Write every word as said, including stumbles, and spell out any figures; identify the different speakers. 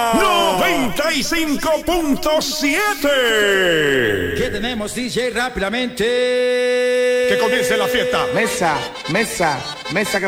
Speaker 1: noventa y cinco punto siete.
Speaker 2: ¿Qué tenemos, D J? Rápidamente.
Speaker 1: Que comience la fiesta.
Speaker 3: Mesa, mesa, mesa que